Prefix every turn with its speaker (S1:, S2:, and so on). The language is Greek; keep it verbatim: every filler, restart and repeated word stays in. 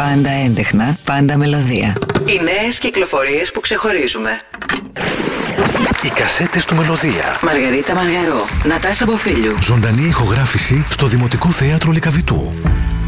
S1: Πάντα έντεχνα, πάντα μελωδία.
S2: Οι νέες κυκλοφορίες που ξεχωρίζουμε.
S3: Οι κασέτες του Μελωδία.
S2: Μαργαρίτα Μαργαρό, Νατάσα Μποφίλιου.
S3: Ζωντανή ηχογράφηση στο Δημοτικό Θέατρο Λυκαβητού.